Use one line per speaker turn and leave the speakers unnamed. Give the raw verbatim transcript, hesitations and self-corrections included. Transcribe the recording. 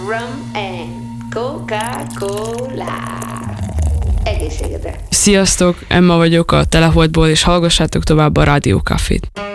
rum and Coca-Cola. Egészségedre!
Sziasztok, Emma vagyok a Teleholtból, és hallgassátok tovább a Rádió Cafét.